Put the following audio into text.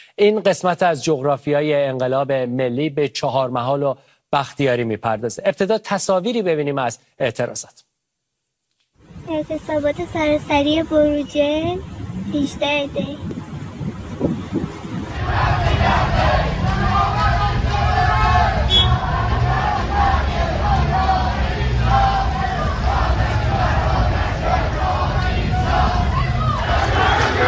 این قسمت از جغرافیای انقلاب ملی به چهارمحال و بختیاری میپردازه. ابتدا تصاویری ببینیم از اعتراضات. اعتصابات سراسری بروجرد 18 دی